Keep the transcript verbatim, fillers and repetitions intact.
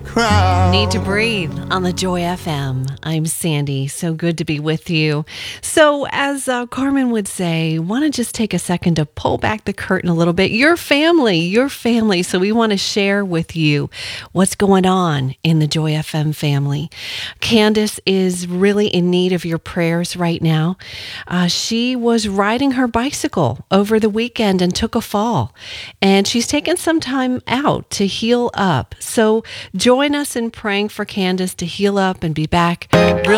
crowd. Need to breathe on the Joy F M. I'm Sandy. So good to be with you. So, as uh, Carmen would say, want to just take a second to pull back the curtain a little bit. Your family, your family. So, we want to share with you what's going on in the Joy F M family. Candace is really in need of your prayers right now. Uh, she was riding her bicycle over the weekend and took a fall, and she's taken some time out to heal up. So, join us in praying for Candace to heal up and be back real